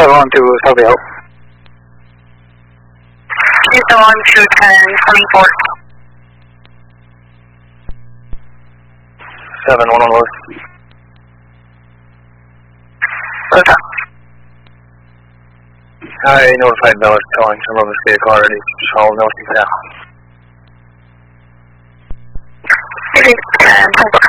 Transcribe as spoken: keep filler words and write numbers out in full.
seven one two, South Hill. Houston one two ten, coming port. seven one on West. Roger. I notified Bell is calling some of us vehicle already, so I'll know if you can. ten,